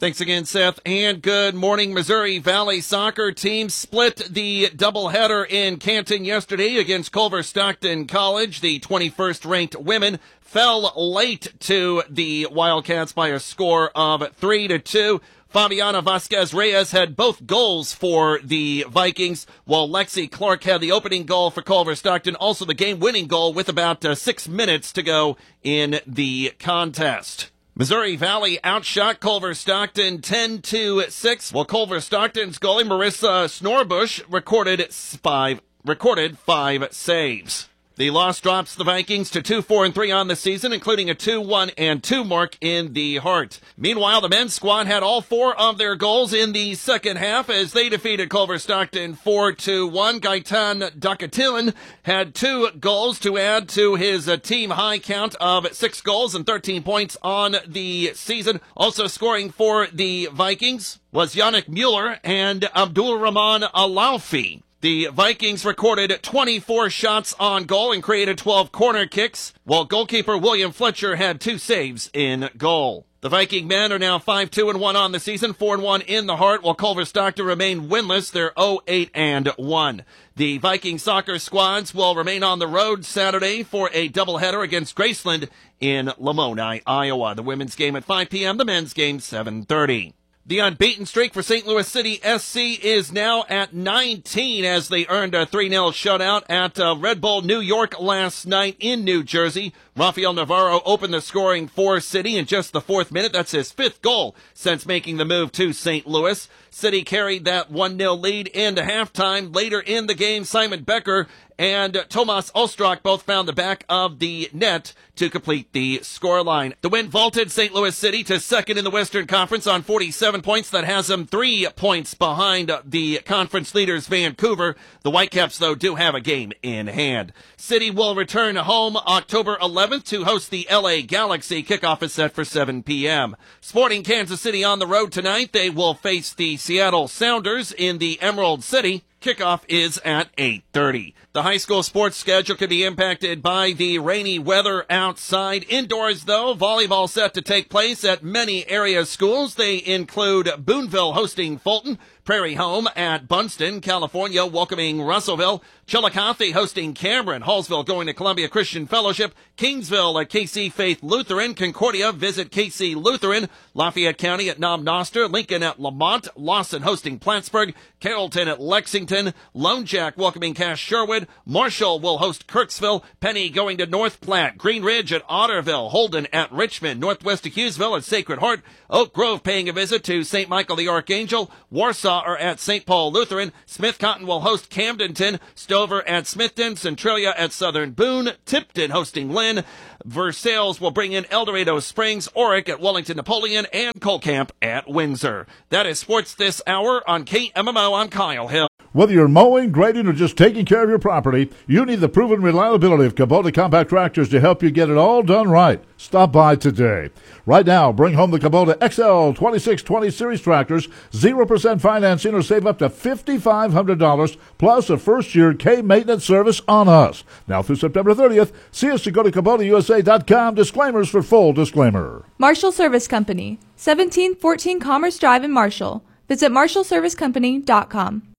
Thanks again, Seth, and good morning. Missouri Valley soccer team split the doubleheader in Canton yesterday against Culver Stockton College. The 21st ranked women fell late to the Wildcats by a score of 3-2. Fabiana Vasquez Reyes had both goals for the Vikings, while Lexi Clark had the opening goal for Culver Stockton, also the game-winning goal with about 6 minutes to go in the contest. Missouri Valley outshot Culver Stockton 10-6, while Culver Stockton's goalie Marissa Snorbush recorded 5 saves. The loss drops the Vikings to 2-4-3 on the season, including a 2-1-2 mark in the Hart. Meanwhile, the men's squad had all 4 of their goals in the second half as they defeated Culver Stockton 4-1. Gaitan Dakatilan had 2 goals to add to his team high count of 6 goals and 13 points on the season. Also scoring for the Vikings was Yannick Mueller and Abdul Rahman Alaufi. The Vikings recorded 24 shots on goal and created 12 corner kicks, while goalkeeper William Fletcher had 2 saves in goal. The Viking men are now 5-2-1 on the season, 4-1 in the Hart, while Culver Stockton remain winless. They're 0-8-1. The Viking soccer squads will remain on the road Saturday for a doubleheader against Graceland in Lamoni, Iowa. The women's game at 5 p.m., the men's game 7:30. The unbeaten streak for St. Louis City SC is now at 19 as they earned a 3-0 shutout at Red Bull New York last night in New Jersey. Rafael Navarro opened the scoring for City in just the 4th minute. That's his 5th goal since making the move to St. Louis. City carried that 1-0 lead into halftime. Later in the game, Simon Becker and Tomas Ostrak both found the back of the net to complete the scoreline. The win vaulted St. Louis City to second in the Western Conference on 47 points. That has them 3 points behind the conference leaders Vancouver. The Whitecaps, though, do have a game in hand. City will return home October 11th to host the LA Galaxy. Kickoff is set for 7 p.m. Sporting Kansas City on the road tonight. They will face the Seattle Sounders in the Emerald City. Kickoff is at 8:30. The high school sports schedule could be impacted by the rainy weather outside. Indoors, though, volleyball set to take place at many area schools. They include Boonville hosting Fulton, Prairie Home at Bunston, California, welcoming Russellville, Chillicothe hosting Cameron, Hallsville going to Columbia Christian Fellowship, Kingsville at KC Faith Lutheran, Concordia visit KC Lutheran, Lafayette County at Nom Noster, Lincoln at Lamont, Lawson hosting Plattsburgh, Carrollton at Lexington, Lone Jack welcoming Cass Sherwood, Marshall will host Kirksville, Penny going to North Platte, Green Ridge at Otterville, Holden at Richmond, Northwest of Hughesville at Sacred Heart, Oak Grove paying a visit to St. Michael the Archangel, Warsaw are at St. Paul Lutheran, Smith Cotton will host Camdenton, Stover at Smithton, Centralia at Southern Boone, Tipton hosting Lynn, Versailles will bring in El Dorado Springs, Oric at Wellington Napoleon, and Colcamp at Windsor. That is sports this hour on KMMO. I'm Kyle Hill. Whether you're mowing, grading, or just taking care of your property, you need the proven reliability of Kubota Compact Tractors to help you get it all done right. Stop by today. Right now, bring home the Kubota XL 2620 Series tractors, 0% financing, or save up to $5,500, plus a first-year K-maintenance service on us. Now through September 30th, see us to go to KubotaUSA.com. Disclaimers for full disclaimer. Marshall Service Company, 1714 Commerce Drive in Marshall. Visit MarshallServiceCompany.com.